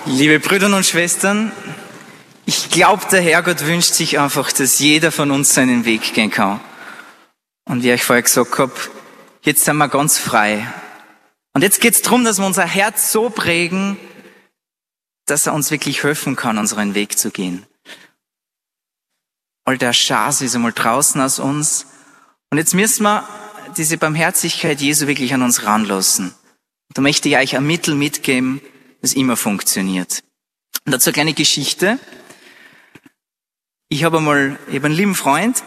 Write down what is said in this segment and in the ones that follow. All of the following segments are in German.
Liebe Brüder und Schwestern, ich glaube, der Herrgott wünscht sich einfach, dass jeder von uns seinen Weg gehen kann. Und wie ich vorher gesagt habe, jetzt sind wir ganz frei. Und jetzt geht es darum, dass wir unser Herz so prägen, dass er uns wirklich helfen kann, unseren Weg zu gehen. All der Schaß ist einmal draußen aus uns. Und jetzt müssen wir diese Barmherzigkeit Jesu wirklich an uns ranlassen. Und da möchte ich euch ein Mittel mitgeben, das immer funktioniert. Und dazu eine kleine Geschichte. Ich habe einen lieben Freund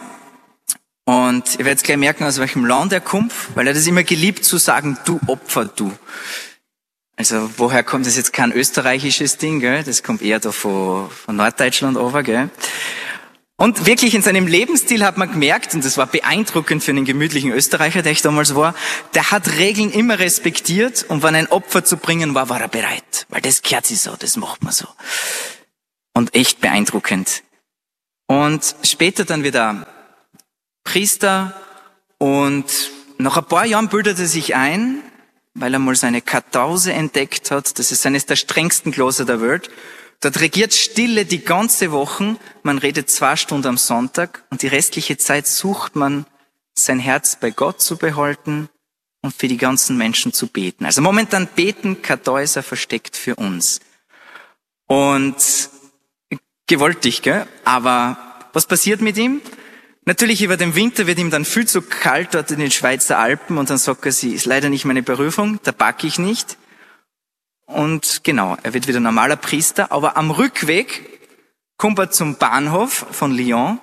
und ihr werdet gleich merken, aus welchem Land er kommt, weil er das immer geliebt zu sagen, du Opfer, du. Also woher kommt das jetzt kein österreichisches Ding, gell? Das kommt eher da von Norddeutschland over, gell? Und wirklich in seinem Lebensstil hat man gemerkt, und das war beeindruckend für einen gemütlichen Österreicher, der ich damals war, der hat Regeln immer respektiert und wenn ein Opfer zu bringen war, war er bereit. Weil das gehört sich so, das macht man so. Und echt beeindruckend. Und später dann wieder Priester und nach ein paar Jahren bildet er sich ein, weil er mal seine Kartause entdeckt hat. Das ist eines der strengsten Kloster der Welt. Dort regiert Stille die ganze Woche. Man redet 2 Stunden am Sonntag und die restliche Zeit sucht man, sein Herz bei Gott zu behalten und für die ganzen Menschen zu beten. Also momentan beten Kartäuser versteckt für uns. Und gewaltig, gell? Aber was passiert mit ihm? Natürlich über den Winter wird ihm dann viel zu kalt dort in den Schweizer Alpen und dann sagt er, sie ist leider nicht meine Berufung, da packe ich nicht. Und genau, er wird wieder normaler Priester, aber am Rückweg kommt er zum Bahnhof von Lyon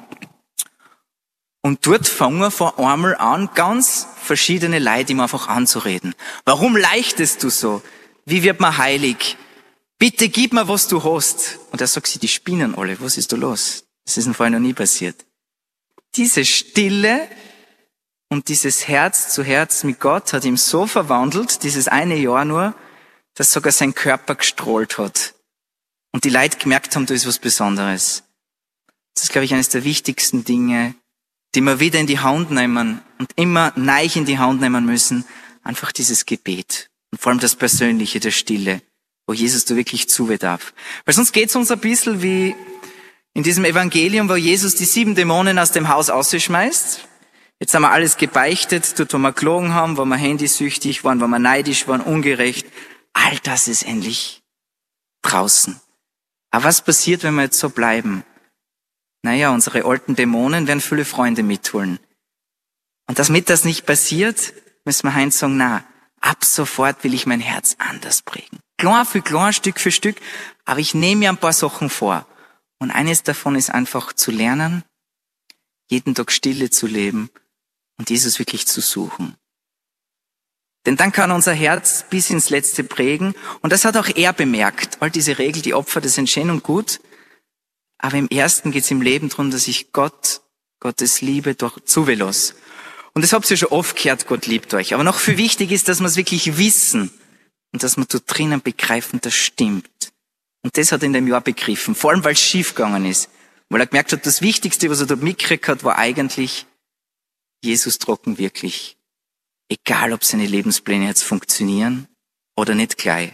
und dort fangen wir von einmal an, ganz verschiedene Leute ihm einfach anzureden. Warum leichtest du so? Wie wird man heilig? Bitte gib mir, was du hast. Und er sagt sie, die spinnen alle, was ist da los? Das ist ihm vorher noch nie passiert. Diese Stille und dieses Herz zu Herz mit Gott hat ihm so verwandelt, dieses eine Jahr nur, dass sogar sein Körper gestrahlt hat. Und die Leute gemerkt haben, da ist was Besonderes. Das ist, glaube ich, eines der wichtigsten Dinge, die wir wieder in die Hand nehmen und immer neu in die Hand nehmen müssen. Einfach dieses Gebet. Und vor allem das Persönliche, der Stille, wo Jesus da wirklich zuweh darf. Weil sonst geht's uns ein bisschen wie in diesem Evangelium, wo Jesus die 7 Dämonen aus dem Haus ausschmeißt. Jetzt haben wir alles gebeichtet, dort wo wir gelogen haben, wo wir handysüchtig waren, wo wir neidisch waren, ungerecht. All das ist endlich draußen. Aber was passiert, wenn wir jetzt so bleiben? Naja, unsere alten Dämonen werden viele Freunde mitholen. Und damit das nicht passiert, müssen wir heute sagen, na, ab sofort will ich mein Herz anders prägen. Klein für klein, Stück für Stück, aber ich nehme mir ein paar Sachen vor. Und eines davon ist einfach zu lernen, jeden Tag Stille zu leben und Jesus wirklich zu suchen. Denn dann kann unser Herz bis ins Letzte prägen. Und das hat auch er bemerkt. All diese Regeln, die Opfer, das sind schön und gut. Aber im Ersten geht es im Leben darum, dass ich Gottes Liebe doch zuwählen lasse. Und das habt ihr schon oft gehört, Gott liebt euch. Aber noch viel wichtig ist, dass wir es wirklich wissen. Und dass wir dort drinnen begreifen, das stimmt. Und das hat er in dem Jahr begriffen. Vor allem, weil es schief gegangen ist. Weil er gemerkt hat, das Wichtigste, was er dort mitgekriegt hat, war eigentlich Jesus trocken wirklich. Egal, ob seine Lebenspläne jetzt funktionieren oder nicht gleich.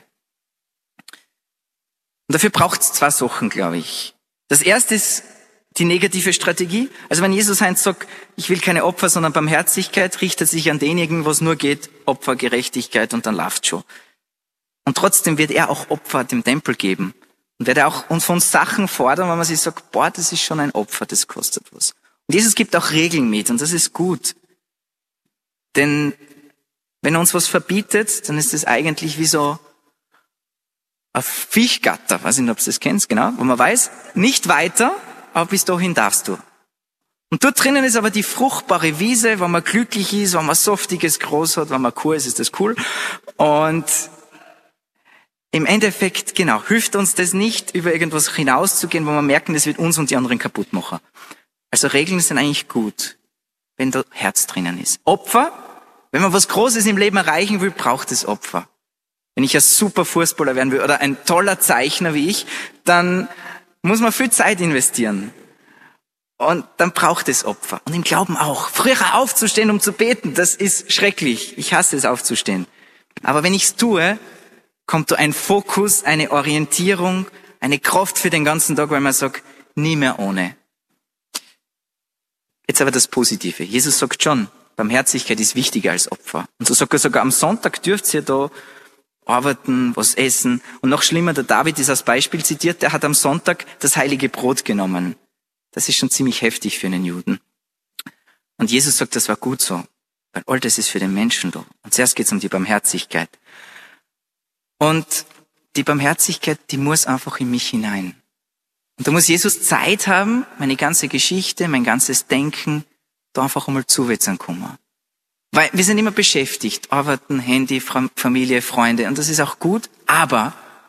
Und dafür braucht es 2 Sachen, glaube ich. Das erste ist die negative Strategie. Also wenn Jesus eins sagt, ich will keine Opfer, sondern Barmherzigkeit, richtet sich an denjenigen, was nur geht, Opfer, Gerechtigkeit und dann läuft schon. Und trotzdem wird er auch Opfer dem Tempel geben. Und wird er auch von uns Sachen fordern, wenn man sich sagt, boah, das ist schon ein Opfer, das kostet was. Und Jesus gibt auch Regeln mit und das ist gut. Denn wenn er uns was verbietet, dann ist das eigentlich wie so ein Fischgatter, weiß nicht, ob du das kennst, genau, wo man weiß, nicht weiter, aber bis dahin darfst du. Und dort drinnen ist aber die fruchtbare Wiese, wenn man glücklich ist, wenn man saftiges Gras hat, wenn man Kuh ist das cool. Und im Endeffekt, genau, hilft uns das nicht, über irgendwas hinauszugehen, wo wir merken, das wird uns und die anderen kaputt machen. Also Regeln sind eigentlich gut, wenn da Herz drinnen ist. Opfer, wenn man was Großes im Leben erreichen will, braucht es Opfer. Wenn ich ein super Fußballer werden will oder ein toller Zeichner wie ich, dann muss man viel Zeit investieren. Und dann braucht es Opfer. Und im Glauben auch. Früher aufzustehen, um zu beten, das ist schrecklich. Ich hasse es aufzustehen. Aber wenn ich es tue, kommt da ein Fokus, eine Orientierung, eine Kraft für den ganzen Tag, weil man sagt, nie mehr ohne. Jetzt aber das Positive. Jesus sagt schon, Barmherzigkeit ist wichtiger als Opfer. Und so sagt er sogar, am Sonntag dürft ihr da arbeiten, was essen. Und noch schlimmer, der David ist als Beispiel zitiert, der hat am Sonntag das heilige Brot genommen. Das ist schon ziemlich heftig für einen Juden. Und Jesus sagt, das war gut so, weil all das ist für den Menschen da. Und zuerst geht es um die Barmherzigkeit. Und die Barmherzigkeit, die muss einfach in mich hinein. Und da muss Jesus Zeit haben, meine ganze Geschichte, mein ganzes Denken, da einfach einmal zuwärts kommen. Weil wir sind immer beschäftigt, arbeiten, Handy, Familie, Freunde, und das ist auch gut, aber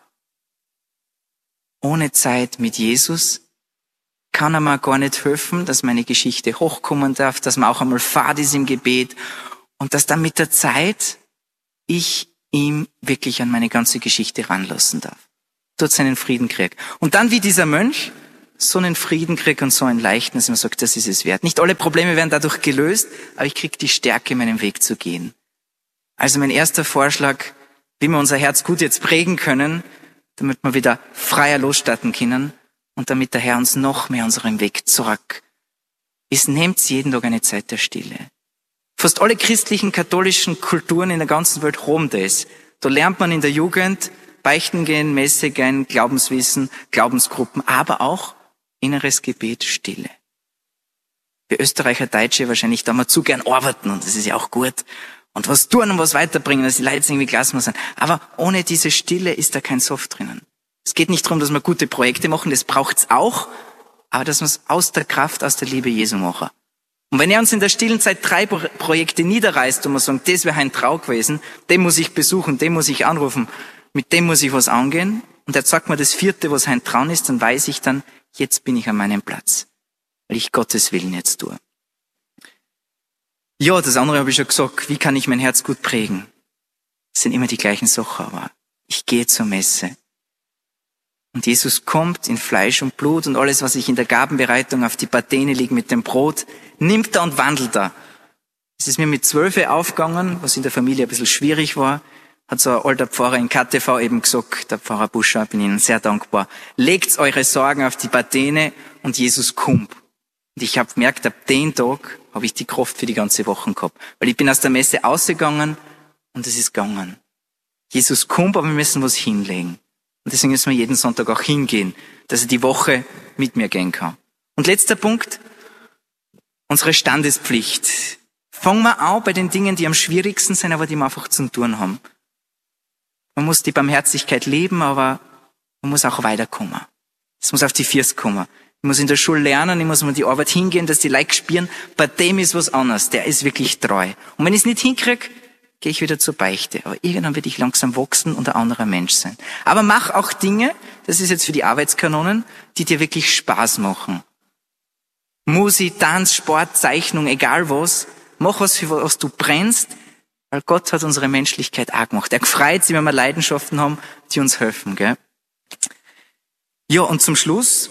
ohne Zeit mit Jesus kann er mir gar nicht helfen, dass meine Geschichte hochkommen darf, dass man auch einmal fad ist im Gebet und dass dann mit der Zeit ich ihm wirklich an meine ganze Geschichte ranlassen darf. Dort seinen Frieden krieg. Und dann wie dieser Mönch so einen Frieden krieg und so ein Leichten, dass man sagt, das ist es wert. Nicht alle Probleme werden dadurch gelöst, aber ich krieg die Stärke, meinen Weg zu gehen. Also mein erster Vorschlag, wie wir unser Herz gut jetzt prägen können, damit wir wieder freier losstarten können und damit der Herr uns noch mehr unseren Weg zurück ist, nehmt jeden Tag eine Zeit der Stille. Fast alle christlichen, katholischen Kulturen in der ganzen Welt haben das. Da lernt man in der Jugend Beichten gehen, Messe gehen, Glaubenswissen, Glaubensgruppen, aber auch inneres Gebet, Stille. Wir Österreicher, Deutsche wahrscheinlich da mal zu gern arbeiten und das ist ja auch gut. Und was tun und was weiterbringen, dass die Leute irgendwie klasse sind. Aber ohne diese Stille ist da kein Soft drinnen. Es geht nicht darum, dass wir gute Projekte machen, das braucht's auch, aber dass wir es aus der Kraft, aus der Liebe Jesu machen. Und wenn er uns in der stillen Zeit 3 Projekte niederreißt und wir sagen, das wäre ein Traum gewesen, den muss ich besuchen, den muss ich anrufen, mit dem muss ich was angehen, und er sagt mir das 4., was ein Traum ist, dann weiß ich dann, jetzt bin ich an meinem Platz, weil ich Gottes Willen jetzt tue. Ja, das andere habe ich schon gesagt, wie kann ich mein Herz gut prägen? Das sind immer die gleichen Sachen, aber ich gehe zur Messe. Und Jesus kommt in Fleisch und Blut und alles, was ich in der Gabenbereitung auf die Patene liegt mit dem Brot, nimmt er und wandelt er. Es ist mir mit 12 aufgegangen, was in der Familie ein bisschen schwierig war, hat so ein alter Pfarrer in KTV eben gesagt, der Pfarrer Buscher, bin Ihnen sehr dankbar, legt eure Sorgen auf die Patene und Jesus kommt. Und ich habe gemerkt, ab dem Tag habe ich die Kraft für die ganze Woche gehabt. Weil ich bin aus der Messe ausgegangen und es ist gegangen. Jesus kommt, aber wir müssen was hinlegen. Und deswegen müssen wir jeden Sonntag auch hingehen, dass er die Woche mit mir gehen kann. Und letzter Punkt, unsere Standespflicht. Fangen wir an bei den Dingen, die am schwierigsten sind, aber die wir einfach zu tun haben. Man muss die Barmherzigkeit leben, aber man muss auch weiterkommen. Es muss auf die Füße kommen. Ich muss in der Schule lernen, ich muss mal die Arbeit hingehen, dass die Leute spüren, bei dem ist was anderes, der ist wirklich treu. Und wenn ich es nicht hinkriege, gehe ich wieder zur Beichte. Aber irgendwann werde ich langsam wachsen und ein anderer Mensch sein. Aber mach auch Dinge, das ist jetzt für die Arbeitskanonen, die dir wirklich Spaß machen. Musik, Tanz, Sport, Zeichnung, egal was. Mach was, für was du brennst, weil Gott hat unsere Menschlichkeit auch gemacht. Er freut sich, wenn wir Leidenschaften haben, die uns helfen, gell? Ja, und zum Schluss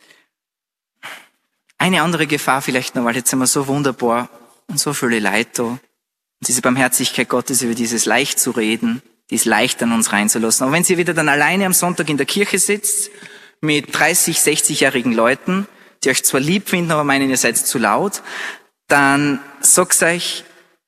eine andere Gefahr vielleicht noch, weil jetzt sind wir so wunderbar und so viele Leute da. Und diese Barmherzigkeit Gottes, über dieses leicht zu reden, die ist leicht an uns reinzulassen. Aber wenn ihr wieder dann alleine am Sonntag in der Kirche sitzt, mit 30-, 60-jährigen Leuten, die euch zwar lieb finden, aber meinen, ihr seid zu laut, dann sag's euch,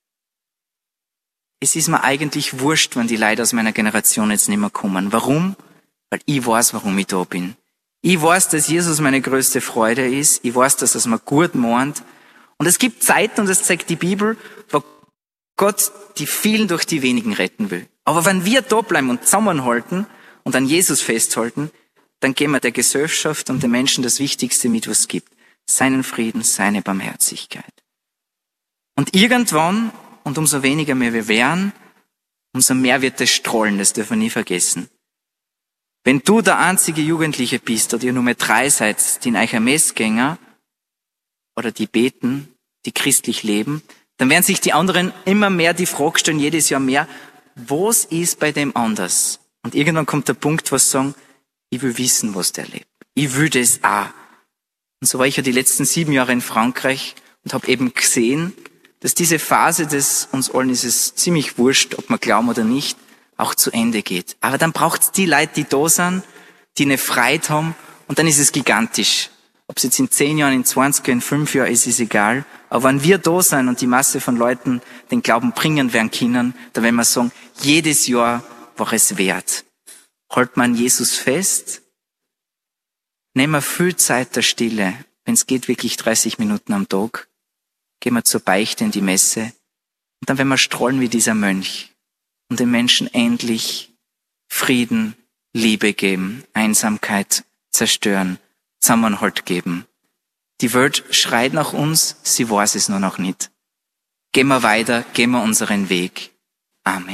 es ist mir eigentlich wurscht, wenn die Leute aus meiner Generation jetzt nicht mehr kommen. Warum? Weil ich weiß, warum ich da bin. Ich weiß, dass Jesus meine größte Freude ist. Ich weiß, dass er es mir gut meint. Und es gibt Zeiten, und das zeigt die Bibel, wo Gott die vielen durch die wenigen retten will. Aber wenn wir da bleiben und zusammenhalten und an Jesus festhalten, dann geben wir der Gesellschaft und den Menschen das Wichtigste mit, was es gibt. Seinen Frieden, seine Barmherzigkeit. Und irgendwann, und umso weniger mehr wir wären, umso mehr wird es strahlen, das dürfen wir nie vergessen. Wenn du der einzige Jugendliche bist, oder ihr Nummer 3 seid, die in euch Messgänger, oder die beten, die christlich leben, dann werden sich die anderen immer mehr die Frage stellen, jedes Jahr mehr, was ist bei dem anders? Und irgendwann kommt der Punkt, wo sie sagen, ich will wissen, was der lebt. Ich will das auch. Und so war ich ja die letzten 7 Jahre in Frankreich und habe eben gesehen, dass diese Phase des uns allen ist es ziemlich wurscht, ob wir glauben oder nicht, auch zu Ende geht. Aber dann braucht's die Leute, die da sind, die eine Freude haben, und dann ist es gigantisch. Ob es jetzt in 10 Jahren, in 20 Jahren, in 5 Jahren ist, ist egal. Aber wenn wir da sind und die Masse von Leuten den Glauben bringen werden können, dann werden wir sagen, jedes Jahr war es wert. Halt man Jesus fest, nehmen wir viel Zeit der Stille, wenn es geht, wirklich 30 Minuten am Tag, gehen wir zur Beichte in die Messe, und dann werden wir strahlen wie dieser Mönch und den Menschen endlich Frieden, Liebe geben, Einsamkeit zerstören, Zusammenhalt geben. Die Welt schreit nach uns, sie weiß es nur noch nicht. Gehen wir weiter, gehen wir unseren Weg. Amen.